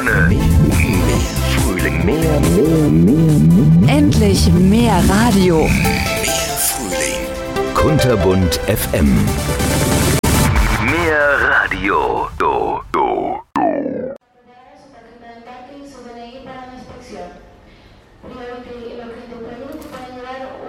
Sonne, mehr Frühling, mehr. Endlich mehr Radio. Mehr Frühling. Kunterbunt FM. Mehr Radio. Para la inspección. Primero que lo que te permite para llevar